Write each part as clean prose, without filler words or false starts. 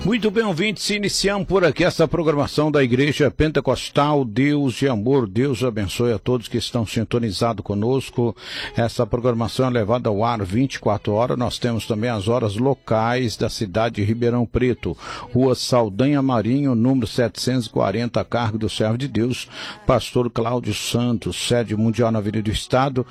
Muito bem, ouvintes, iniciamos por aqui essa programação da Igreja Pentecostal Deus de Amor. Deus abençoe a todos que estão sintonizados conosco. Essa programação é levada ao ar 24 horas. Nós temos também as horas locais da cidade de Ribeirão Preto. Rua Saldanha Marinho, número 740, a cargo do servo de Deus, pastor Cláudio Santos, sede mundial na Avenida do Estado,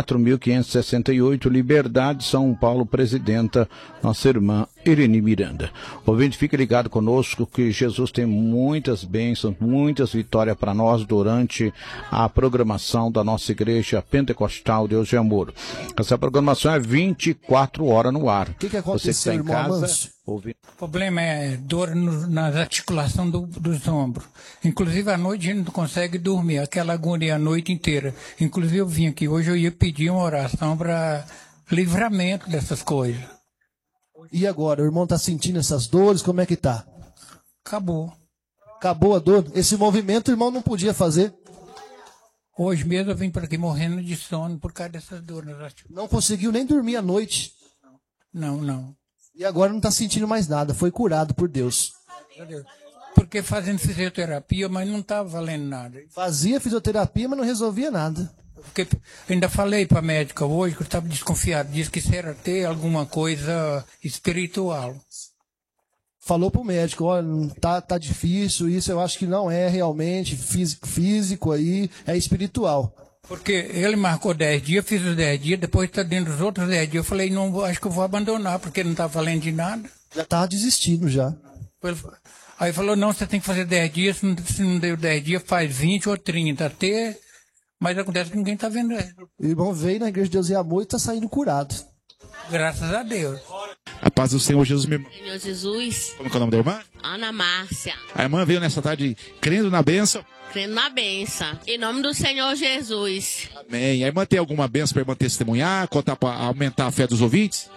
4.568, Liberdade, São Paulo, presidenta, nossa irmã Irene Miranda. Ouvinte, fique ligado conosco que Jesus tem muitas bênçãos, muitas vitórias para nós durante a programação da nossa Igreja Pentecostal Deus de Amor. Essa programação é 24 horas no ar. O que aconteceu, você que está em casa, O problema é dor nas articulações dos ombros. Inclusive, à noite a gente não consegue dormir, aquela agonia a noite inteira. Inclusive, eu vim aqui hoje, eu ia pedir uma oração para livramento dessas coisas. E agora, o irmão está sentindo essas dores, como é que tá? Acabou. Acabou a dor? Esse movimento o irmão não podia fazer? Hoje mesmo eu vim para aqui morrendo de sono por causa dessas dores nas articulações. Não conseguiu nem dormir à noite. Não. E agora não está sentindo mais nada, foi curado por Deus. Porque fazendo fisioterapia, mas não estava valendo nada. Fazia fisioterapia, mas não resolvia nada. Porque ainda falei para a médica hoje que eu estava desconfiado, disse que isso era ter alguma coisa espiritual. Falou pro médico, olha, tá difícil, isso eu acho que não é realmente físico aí, é espiritual. Porque ele marcou 10 dias, fiz os 10 dias, depois está dentro dos outros 10 dias. Eu falei, não, acho que eu vou abandonar, porque não está valendo de nada. Já estava desistindo já. Aí falou, não, você tem que fazer 10 dias, se não deu 10 dias, faz 20 ou 30, até... Mas acontece que ninguém está vendo ele. O irmão veio na Igreja de Deus e Amor e está saindo curado. Graças a Deus. A paz do Senhor Jesus, meu irmão. Senhor Jesus. Como é o nome da irmã? Ana Márcia. A irmã veio nessa tarde crendo na bênção. Crendo na bênção. Em nome do Senhor Jesus. Amém. A irmã tem alguma bênção para a irmã testemunhar, contar para aumentar a fé dos ouvintes?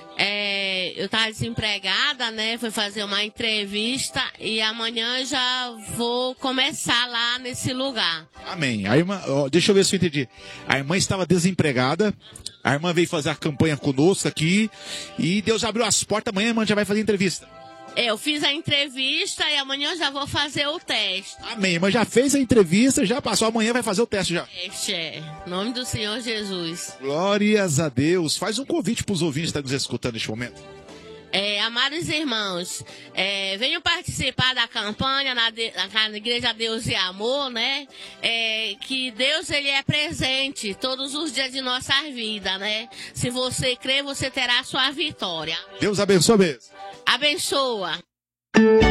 Eu estava desempregada, né? Fui fazer uma entrevista e amanhã já vou começar lá nesse lugar. Amém. A irmã, deixa eu ver se eu entendi. A irmã estava desempregada, a irmã veio fazer a campanha conosco aqui e Deus abriu as portas, amanhã a irmã já vai fazer a entrevista. Eu fiz a entrevista e amanhã eu já vou fazer o teste. Amém. A irmã já fez a entrevista, já passou, amanhã vai fazer o teste já. Em nome do Senhor Jesus. Glórias a Deus. Faz um convite para os ouvintes que estão nos escutando neste momento. Amados irmãos, venham participar da campanha na Igreja Deus e Amor, né? Que Deus, ele é presente todos os dias de nossa vida, né? Se você crer, você terá a sua vitória. Deus abençoe mesmo. Abençoa.